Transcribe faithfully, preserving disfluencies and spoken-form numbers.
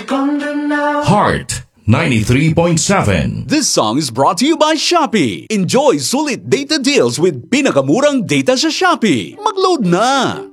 Heart ninety-three point seven. This song is brought to you by Shopee. Enjoy sulit data deals with pinakamurang data sa Shopee. Mag-load na!